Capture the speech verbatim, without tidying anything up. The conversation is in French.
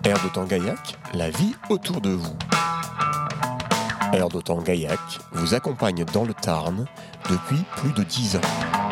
Air d'Otan Gaillac, la vie autour de vous. Air d'Otan Gaillac vous accompagne dans le Tarn depuis plus de dix ans.